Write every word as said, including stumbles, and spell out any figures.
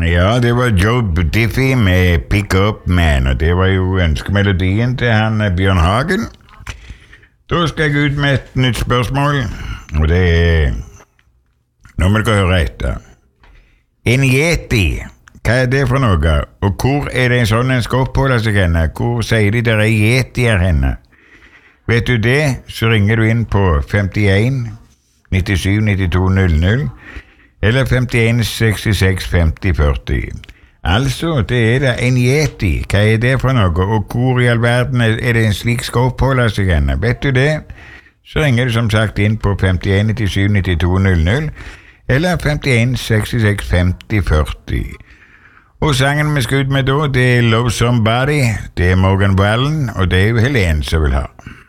Ja, det var Joe Diffie med Pick Up Man, og det var jo ønskemelodien til han Bjørn Hagen. Da skal jeg ut med et nytt spørsmål, og det er... Nå må dere høre etter. En yeti, hva er det for noe? Og hvor er det en sånn en skal oppholde seg henne? Hvor sier de der er yetier henne? Vet du det, så ringer du inn på femtien nittisju nittito null null eller femtien sekstiseks femti førti. Altså, det er da en yeti. Hva er det for noe? Og hvor i all verden er det en slik skal oppholde seg henne? Vet du det, så ringer du som sagt inn på femtien nittisju nittito null null eller femtien sekstiseks femti førti. Og sangen vi skal ut med da, det er Love Somebody, det er Morgan Wallen, og det er jo Helene som vil ha.